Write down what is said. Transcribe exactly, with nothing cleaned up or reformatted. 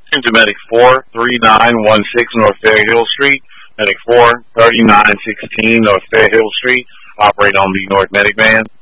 into Medic four three nine one six North Fair Hill Street, Medic four thirty nine sixteen North Fair Hill Street, operate on the North Medic van.